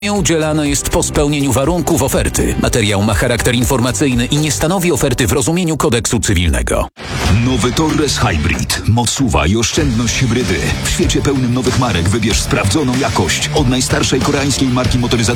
udzielane jest po spełnieniu warunków oferty. Materiał ma charakter informacyjny i nie stanowi oferty w rozumieniu kodeksu cywilnego. Nowy Torres Hybrid. Moc SUV i oszczędność hybrydy. W świecie pełnym nowych marek wybierz sprawdzoną jakość od najstarszej koreańskiej marki motoryzacyjnej